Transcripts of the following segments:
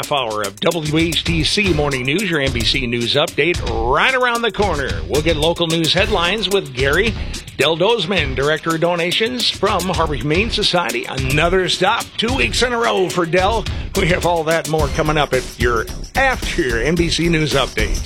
half hour of WHTC Morning News, your NBC News update right around the corner. We'll get local news headlines with Gary Del Dozman, Director of Donations from Harbor Humane Society. Another stop 2 weeks in a row for Del. We have all that more coming up at your NBC News update.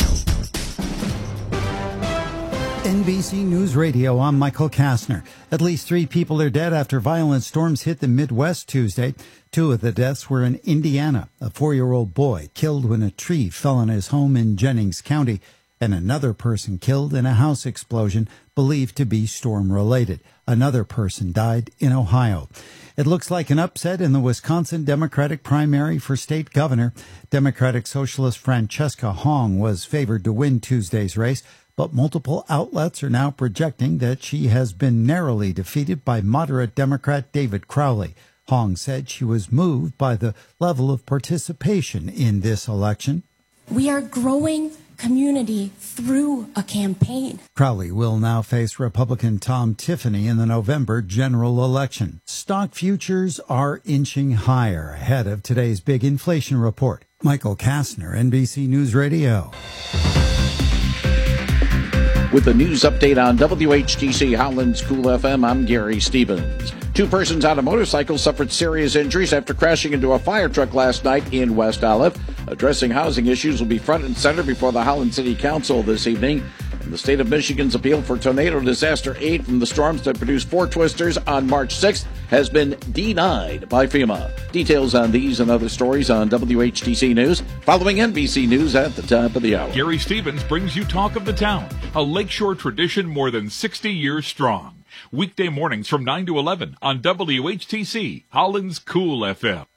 NBC News Radio, I'm Michael Kastner. At least 3 people are dead after violent storms hit the Midwest Tuesday. 2 of the deaths were in Indiana. A 4-year-old boy killed when a tree fell on his home in Jennings County, and another person killed in a house explosion believed to be storm-related. Another person died in Ohio. It looks like an upset in the Wisconsin Democratic primary for state governor. Democratic Socialist Francesca Hong was favored to win Tuesday's race, but multiple outlets are now projecting that she has been narrowly defeated by moderate Democrat David Crowley. Hong said she was moved by the level of participation in this election. We are growing community through a campaign. Crowley will now face Republican Tom Tiffany in the November general election. Stock futures are inching higher ahead of today's big inflation report. Michael Kastner, NBC News Radio. With the news update on WHTC Holland's Cool FM, I'm Gary Stevens. 2 persons on a motorcycle suffered serious injuries after crashing into a fire truck last night in West Olive. Addressing housing issues will be front and center before the Holland City Council this evening. And the state of Michigan's appeal for tornado disaster aid from the storms that produced 4 twisters on March 6th has been denied by FEMA. Details on these and other stories on WHTC News, following NBC News at the top of the hour. Gary Stevens brings you Talk of the Town, a lakeshore tradition more than 60 years strong. Weekday mornings from 9 to 11 on WHTC, Holland's Cool FM.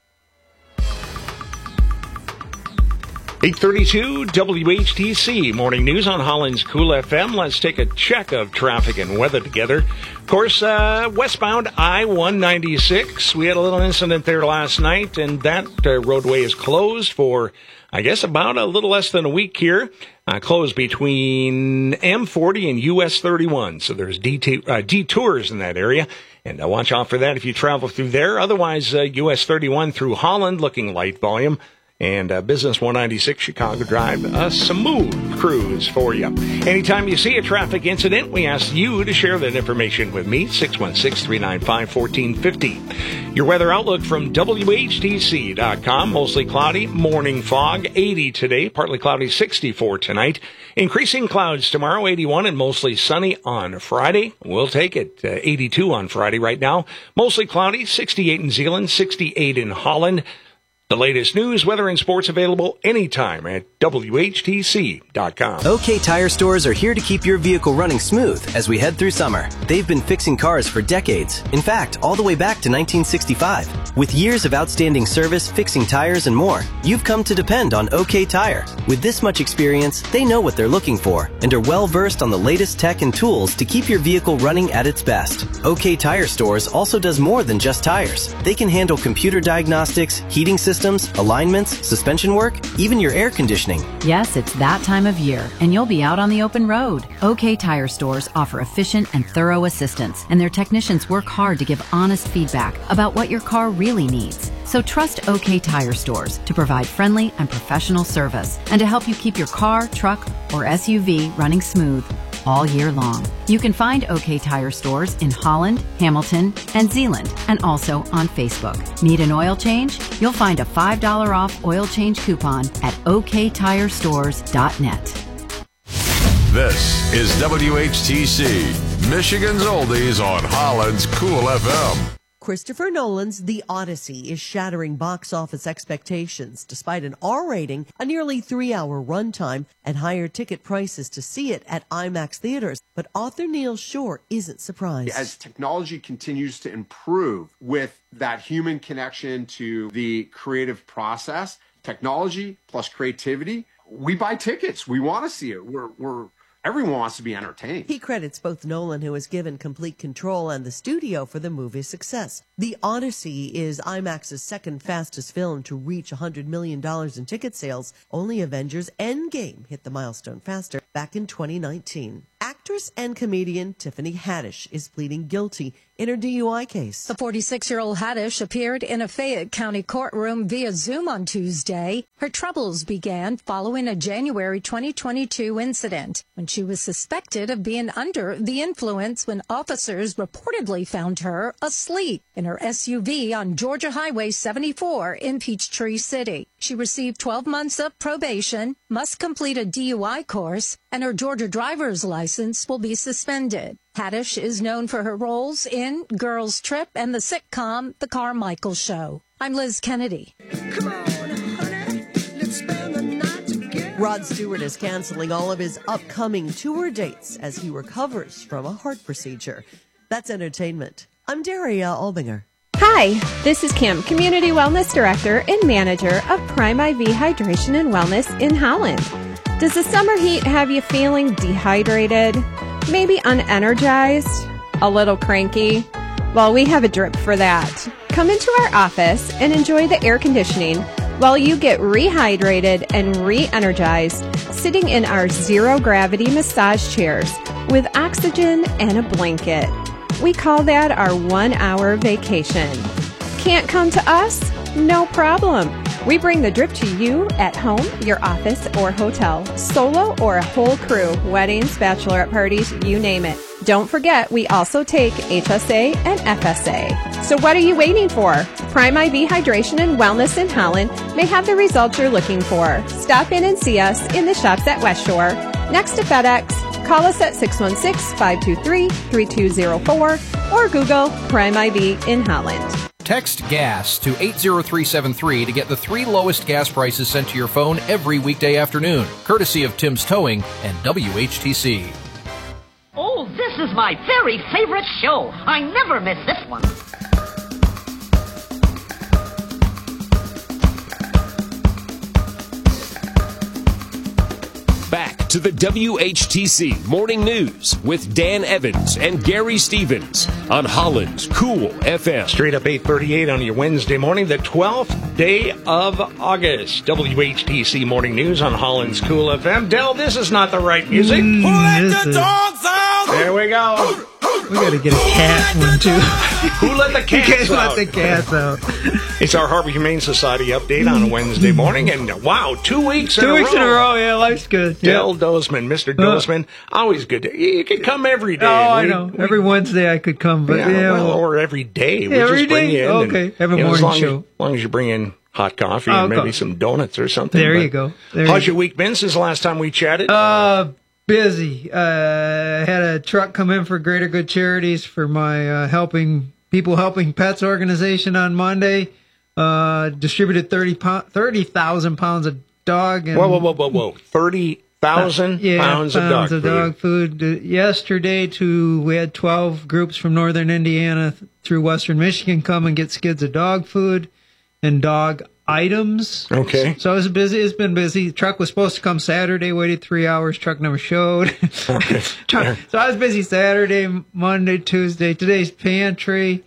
8:32 WHTC Morning News on Holland's Cool FM. Let's take a check of traffic and weather together. Of course, westbound I-196. We had a little incident there last night, and that roadway is closed for, I guess, about a little less than a week here. Closed between M40 and US 31. So there's detours in that area. And watch out for that if you travel through there. Otherwise, US 31 through Holland, looking light volume. And Business 196 Chicago Drive, a smooth cruise for you. Anytime you see a traffic incident, we ask you to share that information with me, 616-395-1450. Your weather outlook from WHTC.com, mostly cloudy, morning fog, 80 today, partly cloudy, 64 tonight. Increasing clouds tomorrow, 81, and mostly sunny on Friday. We'll take it, 82 on Friday right now. Mostly cloudy, 68 in Zeeland, 68 in Holland. The latest news, weather, and sports available anytime at WHTC.com. OK Tire stores are here to keep your vehicle running smooth as we head through summer. They've been fixing cars for decades. In fact, all the way back to 1965. With years of outstanding service, fixing tires, and more, you've come to depend on OK Tire. With this much experience, they know what they're looking for and are well versed on the latest tech and tools to keep your vehicle running at its best. OK Tire stores also does more than just tires. They can handle computer diagnostics, heating systems, alignments, suspension work, even your air conditioning. Yes, it's that time of year, and you'll be out on the open road. OK Tire stores offer efficient and thorough assistance, and their technicians work hard to give honest feedback about what your car really needs. So trust OK Tire stores to provide friendly and professional service and to help you keep your car, truck, or SUV running smooth all year long. You can find OK Tire stores in Holland, Hamilton, and Zeeland, and also on Facebook. Need an oil change? You'll find a $5 off oil change coupon at oktirestores.net. This is WHTC, Michigan's Oldies on Holland's Cool FM. Christopher Nolan's The Odyssey is shattering box office expectations despite an R rating, a nearly 3-hour runtime, and higher ticket prices to see it at IMAX theaters. But author Neil Shore isn't surprised. As technology continues to improve with that human connection to the creative process, technology plus creativity, we buy tickets. We want to see it. Everyone wants to be entertained. He credits both Nolan, who has given complete control, and the studio for the movie's success. The Odyssey is IMAX's second fastest film to reach $100 million in ticket sales. Only Avengers Endgame hit the milestone faster back in 2019. Actress and comedian Tiffany Haddish is pleading guilty in her DUI case. The 46-year-old Haddish appeared in a Fayette County courtroom via Zoom on Tuesday. Her troubles began following a January 2022 incident when she was suspected of being under the influence when officers reportedly found her asleep in her SUV on Georgia Highway 74 in Peachtree City. She received 12 months of probation, must complete a DUI course, and her Georgia driver's license will be suspended. Haddish is known for her roles in Girls Trip and the sitcom The Carmichael Show. I'm Liz Kennedy. Come on, honey, let's spend the night together. Rod Stewart is canceling all of his upcoming tour dates as he recovers from a heart procedure. That's entertainment. I'm Daria Albinger. Hi, this is Kim, Community Wellness Director and Manager of Prime IV Hydration and Wellness in Holland. Does the summer heat have you feeling dehydrated? Maybe unenergized? A little cranky? Well, we have a drip for that. Come into our office and enjoy the air conditioning while you get rehydrated and re-energized sitting in our zero-gravity massage chairs with oxygen and a blanket. We call that our 1-hour vacation. Can't come to us? No problem. We bring the drip to you at home, your office, or hotel. Solo or a whole crew, weddings, bachelorette parties, you name it. Don't forget, we also take HSA and FSA. So what are you waiting for? Prime IV Hydration and Wellness in Holland may have the results you're looking for. Stop in and see us in the shops at West Shore, next to FedEx. Call us at 616-523-3204 or Google Prime IV in Holland. Text GAS to 80373 to get the 3 lowest gas prices sent to your phone every weekday afternoon, courtesy of Tim's Towing and WHTC. Oh, this is my very favorite show. I never miss this one. Back to the WHTC Morning News with Dan Evans and Gary Stevens on Holland's Cool FM. Straight up 8:38 on your Wednesday morning, the 12th day of August. WHTC Morning News on Holland's Cool FM. Del, this is not the right music. Who let the dogs out? There we go. We gotta get a cat one too. Who let the cats out? Let the cats out. It's our Harbor Humane Society update on a Wednesday morning, and wow, 2 weeks in a row. 2 weeks in a row, yeah, life's good. Del Dozman, Mr. Dozman, always good. You could come every day. Oh, I know. Every Wednesday I could come, but or every day. We every just bring day? you in. Okay, have a morning show. As long as you bring in hot coffee and maybe some donuts or something. There you go. How's your week been since the last time we chatted? Busy. Had a truck come in for Greater Good Charities for my Helping Pets organization on Monday. Distributed 30,000 pounds of dog. And, whoa. 30,000 pounds of dog food. Yesterday, we had 12 groups from northern Indiana through western Michigan come and get skids of dog food and dog items. Okay. So it was busy. It's been busy. The truck was supposed to come Saturday, waited 3 hours. Truck never showed. Okay. So I was busy Saturday, Monday, Tuesday. Today's pantry.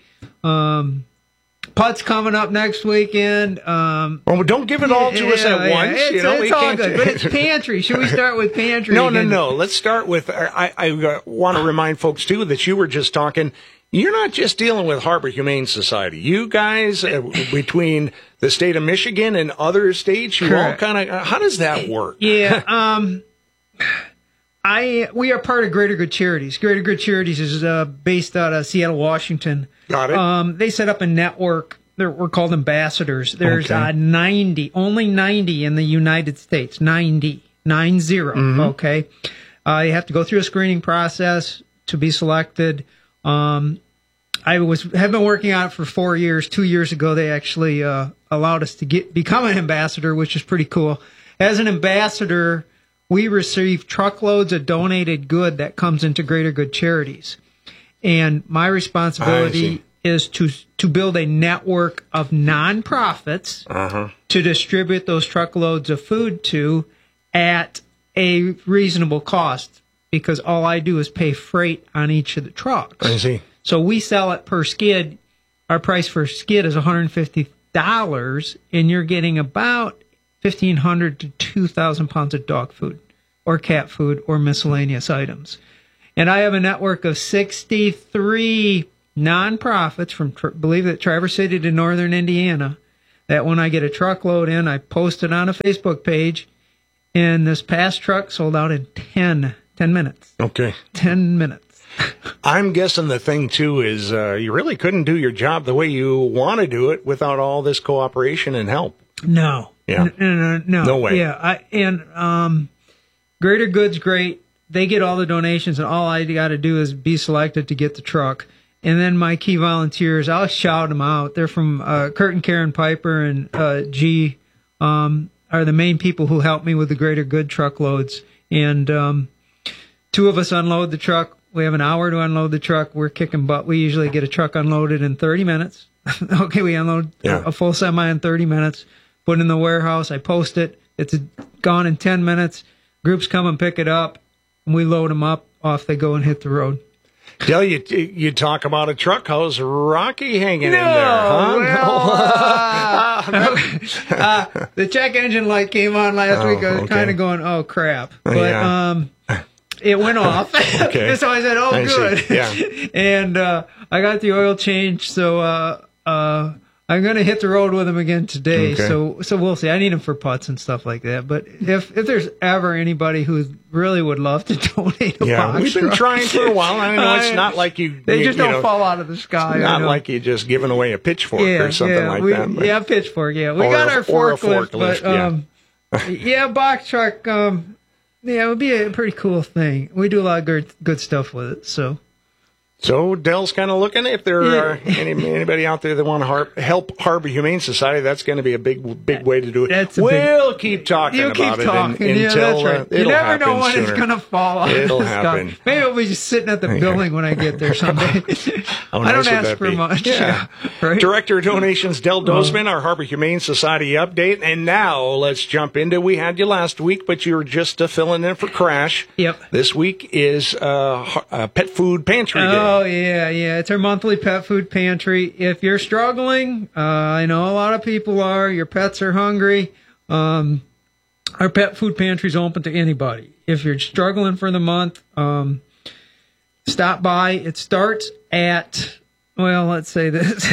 Put's coming up next weekend. Well, don't give it all to us at once. It's all good, but it's pantry. Should we start with pantry? No. Let's start with, I want to remind folks, too, that you were just talking, you're not just dealing with Harbor Humane Society. You guys, between the state of Michigan and other states, you all kind of, how does that work? Yeah, we are part of Greater Good Charities. Greater Good Charities is based out of Seattle, Washington. Got it. They set up a network. We're called ambassadors. There's 90, only 90 in the United States. 90. Okay. You have to go through a screening process to be selected. I have been working on it for 4 years. 2 years ago, they actually allowed us to become an ambassador, which is pretty cool. As an ambassador, we receive truckloads of donated good that comes into Greater Good Charities. And my responsibility is to build a network of nonprofits to distribute those truckloads of food to at a reasonable cost, because all I do is pay freight on each of the trucks. I see. So we sell it per skid. Our price for a skid is $150, and you're getting about 1,500 to 2,000 pounds of dog food or cat food or miscellaneous items. And I have a network of 63 nonprofits from, believe it, Traverse City to northern Indiana, that when I get a truckload in, I post it on a Facebook page, and this past truck sold out in 10 minutes. Okay. 10 minutes. I'm guessing the thing, too, is you really couldn't do your job the way you want to do it without all this cooperation and help. No. Yeah. No. No way. Yeah. Greater Good's great. They get all the donations, and all I got to do is be selected to get the truck. And then my key volunteers, I'll shout them out. They're from Kurt and Karen Piper and G are the main people who help me with the Greater Good truckloads. And two of us unload the truck. We have an hour to unload the truck. We're kicking butt. We usually get a truck unloaded in 30 minutes. Okay, we unload a full semi in 30 minutes, put it in the warehouse. I post it. It's gone in 10 minutes. Groups come and pick it up, and we load them up. Off they go and hit the road. Tell you talk about a truck. How's Rocky hanging in there? Huh? Well, the check engine light came on last week. I was kind of going, oh crap, but it went off. Okay. So I said, oh, good. Yeah. And I got the oil change, so I'm going to hit the road with him again today. Okay. So we'll see. I need him for putts and stuff like that. But if there's ever anybody who really would love to donate a box we've been truck, trying for a while. I know it's not like they just don't fall out of the sky. It's not like you just giving away a pitchfork or something like that. But. Pitchfork. Yeah, we got our forklift, but box truck. It would be a pretty cool thing. We do a lot of good stuff with it. So Dell's kind of looking. If there are anybody out there that want to help Harbor Humane Society, that's going to be a big way to do it. We'll keep talking about it until that's right. You never know when it's going to fall out. It'll of the happen. Sky. Maybe we'll be just sitting at the building when I get there someday. I don't ask for much. Yeah. Right? Director of Donations, Dell Dozman, our Harbor Humane Society update. And now let's jump into, we had you last week, but you were just filling in for Crash. Yep. This week is Pet Food Pantry Day. Oh, yeah. It's our monthly pet food pantry. If you're struggling, I know a lot of people are, your pets are hungry, our pet food pantry is open to anybody. If you're struggling for the month, stop by. It starts at, well, let's say this.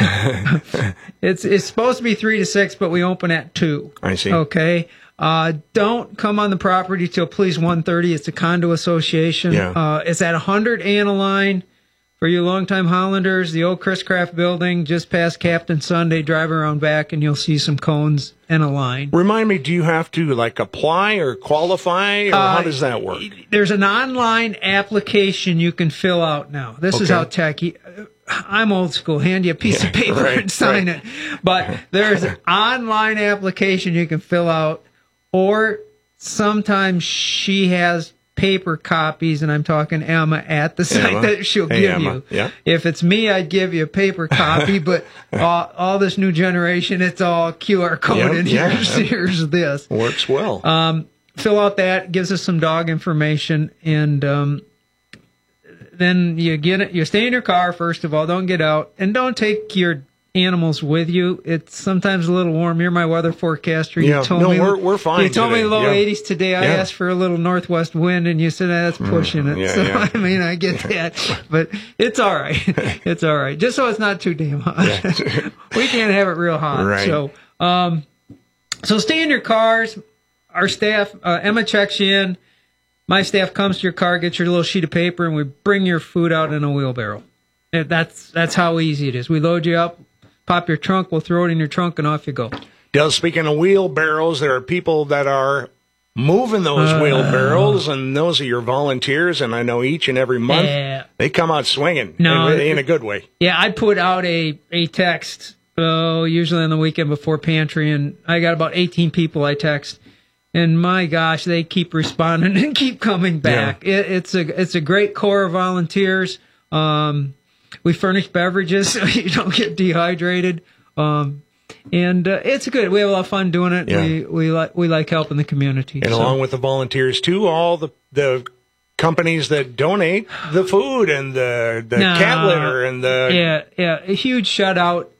It's supposed to be 3 to 6, but we open at 2. I see. Okay. Don't come on the property till please 1:30. It's a condo association. Yeah. It's at 100 Anna Line. For you longtime Hollanders, the old Chris Craft building, just past Captain Sunday, drive around back and you'll see some cones and a line. Remind me, do you have to apply or qualify, or how does that work? There's an online application you can fill out now. This is how techy. I'm old school. Hand you a piece of paper and sign it. But there's an online application you can fill out, or sometimes she has paper copies, and I'm talking Emma at the site that she'll give you. Yeah. If it's me, I'd give you a paper copy, but all this new generation, it's all QR coded. Here's this. Works well. Fill out that, gives us some dog information, and then you get it. You stay in your car, first of all. Don't get out, and don't take your animals with you. It's sometimes a little warm. You're my weather forecaster. You told me we're fine. You told today. me low 80s today. I asked for a little northwest wind, and you said that's pushing it. I mean, I get that, but it's all right. It's all right. Just so it's not too damn hot. We can't have it real hot. Right. So stay in your cars. Our staff, Emma checks you in. My staff comes to your car, gets your little sheet of paper, and we bring your food out in a wheelbarrow. That's how easy it is. We load you up. Pop your trunk, we'll throw it in your trunk, and off you go. Dale, speaking of wheelbarrows, there are people that are moving those wheelbarrows, and those are your volunteers, and I know each and every month they come out swinging in a good way. Yeah, I put out a text, usually on the weekend before pantry, and I got about 18 people I text, and my gosh, they keep responding and keep coming back. Yeah. It's a great core of volunteers. We furnish beverages so you don't get dehydrated. And it's good. We have a lot of fun doing it. Yeah. We like helping the community. And along with the volunteers, too, all the companies that donate the food and the cat litter and the... Yeah. A huge shout out.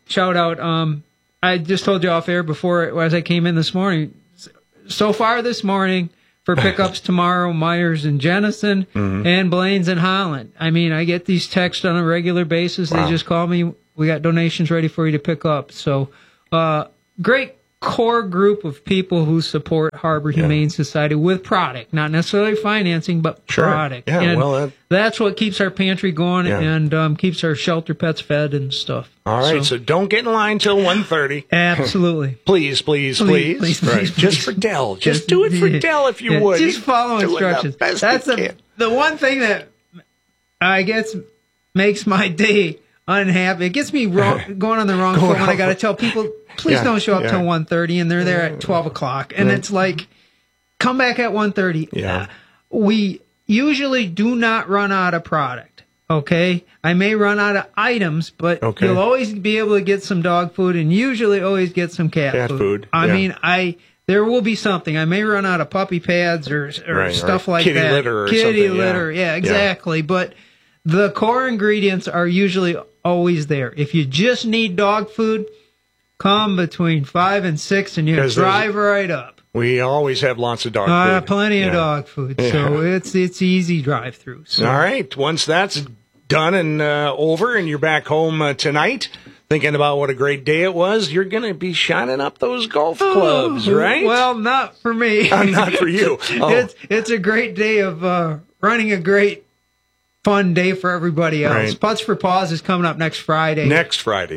I just told you off air before, as I came in this morning. So far this morning, for pickups tomorrow, Myers and Jennison, and Blaine's and Holland. I mean, I get these texts on a regular basis. Wow. They just call me. We got donations ready for you to pick up. So, great core group of people who support Harbor Humane Society with product, not necessarily financing, but product. Yeah, and that's what keeps our pantry going and keeps our shelter pets fed and stuff. All right, so don't get in line till 1:30. Absolutely. Please. Just for Dell. Just do it for Dell if you would. Just follow instructions. That's the one thing that I guess makes my day unhappy. It gets me going on the wrong foot when I got to tell people, please don't show up till 1:30, and they're there at 12 o'clock. And it's like, come back at 1:30. Yeah. We usually do not run out of product, okay? I may run out of items, but you'll always be able to get some dog food and usually always get some cat food. I mean, there will be something. I may run out of puppy pads or stuff like kitty that. Litter or kitty something. litter, yeah, exactly. Yeah. But the core ingredients are usually always there. If you just need dog food, come between 5 and 6 and you drive right up. We always have lots of dog food. Plenty of dog food. So it's easy drive through. So. All right. Once that's done and over and you're back home tonight, thinking about what a great day it was, you're going to be shining up those golf clubs, right? Well, not for me. Not for you. It's a great day of running a great fun day for everybody else. Right. Putts for Paws is coming up next Friday. Next Friday.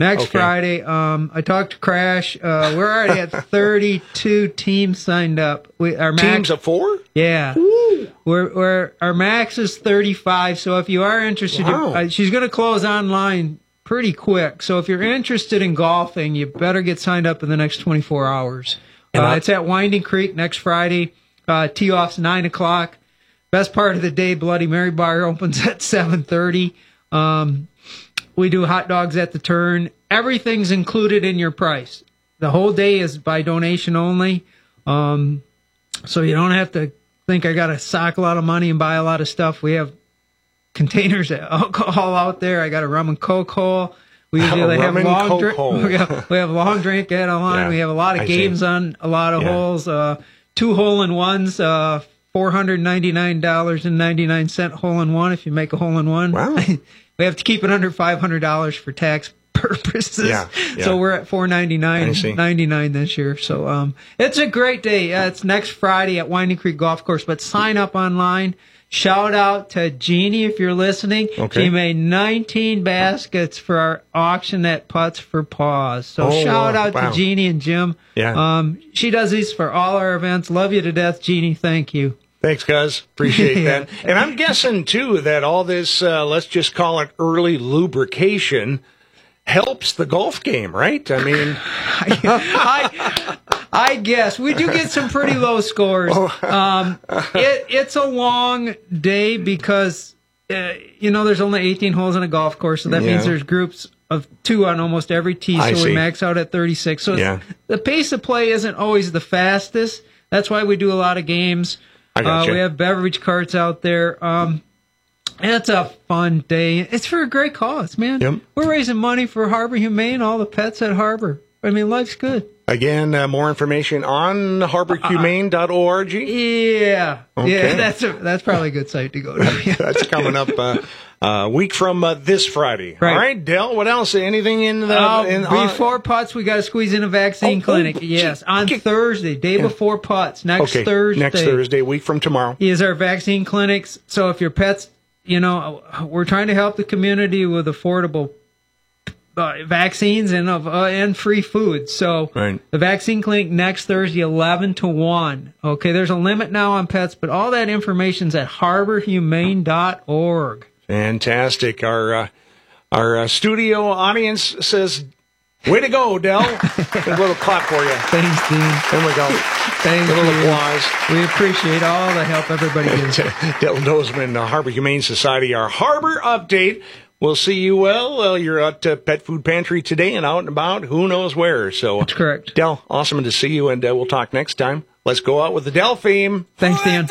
I talked to Crash. We're already at 32 teams signed up. Teams of 4? Yeah. Our max is 35. So if you are interested, she's going to close online pretty quick. So if you're interested in golfing, you better get signed up in the next 24 hours. It's at Winding Creek next Friday. Tee off's 9 o'clock. Best part of the day, Bloody Mary Bar opens at 7:30. We do hot dogs at the turn. Everything's included in your price. The whole day is by donation only. So you don't have to think I got to sock a lot of money and buy a lot of stuff. We have containers of alcohol out there. I got a rum and coke hole. We usually have long drink. We have long drink at a line. We have a lot of games on a lot of holes. 2 hole-in-ones. $499.99 hole-in-one if you make a hole-in-one. Wow. We have to keep it under $500 for tax purposes. So we're at $499.99 this year. So it's a great day. It's next Friday at Winding Creek Golf Course, but sign up online. Shout out to Jeannie if you're listening. She made 19 baskets for our auction at Putts for Paws. So shout out to Jeannie and Jim. She does these for all our events. Love you to death, Jeannie. Thank you. Thanks, cuz. Appreciate that. And I'm guessing, too, that all this, let's just call it early lubrication, helps the golf game, right? I mean... I guess. We do get some pretty low scores. It's a long day because, there's only 18 holes on a golf course, so that means there's groups of 2 on almost every tee, so we max out at 36. So the pace of play isn't always the fastest. That's why we do a lot of games. We have beverage carts out there. It's a fun day. It's for a great cause, man. Yep. We're raising money for Harbor Humane, all the pets at Harbor. I mean, life's good. Again, more information on harborhumane.org. Yeah. That's probably a good site to go to. That's coming up a week from this Friday. Right. All right, Dell, what else? Anything in the... before Putts, we got to squeeze in a vaccine clinic. Yes, on Thursday, day before Putts, next Thursday. Next Thursday, a week from tomorrow. Is our vaccine clinics. So if your pets, we're trying to help the community with affordable vaccines and free food. So the vaccine clinic next Thursday, 11 to 1. Okay, there's a limit now on pets, but all that information's at harborhumane.org. Fantastic. Our studio audience says, way to go, Dell. A little clap for you. Thanks, Dean. There we go. Thank you. A little applause. We appreciate all the help everybody gives. Dell Dozeman, Harbor Humane Society, our Harbor Update. We'll see you, you're at Pet Food Pantry today and out and about, who knows where. So that's correct. Dell, awesome to see you, and we'll talk next time. Let's go out with the Dell theme. Thanks, Dan.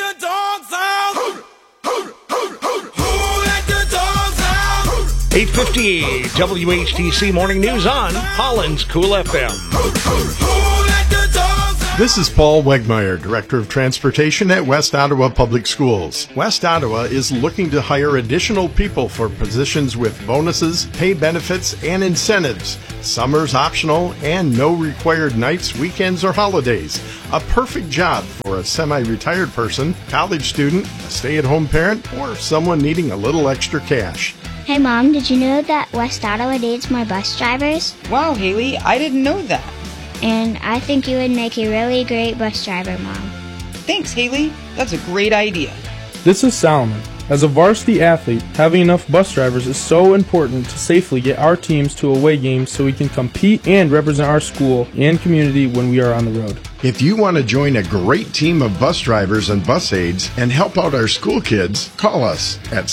8:58 WHTC Morning News on Holland's Cool FM. This is Paul Wegmeyer, Director of Transportation at West Ottawa Public Schools. West Ottawa is looking to hire additional people for positions with bonuses, pay benefits, and incentives. Summer's optional and no required nights, weekends, or holidays. A perfect job for a semi-retired person, college student, a stay-at-home parent, or someone needing a little extra cash. Hey Mom, did you know that West Ottawa needs more bus drivers? Wow, Haley, I didn't know that. And I think you would make a really great bus driver, Mom. Thanks, Haley. That's a great idea. This is Solomon. As a varsity athlete, having enough bus drivers is so important to safely get our teams to away games so we can compete and represent our school and community when we are on the road. If you want to join a great team of bus drivers and bus aides and help out our school kids, call us at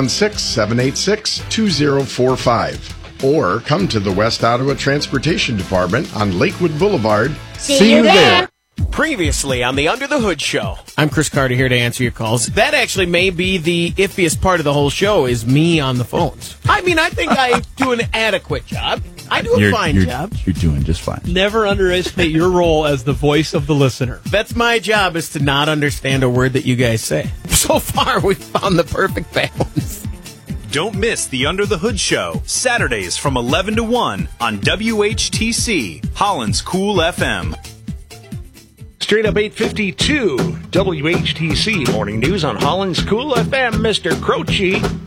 616-786-2045 or come to the West Ottawa Transportation Department on Lakewood Boulevard. See you there. Previously on the Under the Hood Show. I'm Chris Carter here to answer your calls. That actually may be the iffiest part of the whole show is me on the phones. I mean, I think I do an adequate job. I do a fine job. You're doing just fine. Never underestimate your role as the voice of the listener. That's my job, is to not understand a word that you guys say. So far, we've found the perfect balance. Don't miss the Under the Hood Show, Saturdays from 11 to 1 on WHTC, Holland's Cool FM. Straight up 8:52, WHTC Morning News on Holland's Cool FM. Mr. Croce.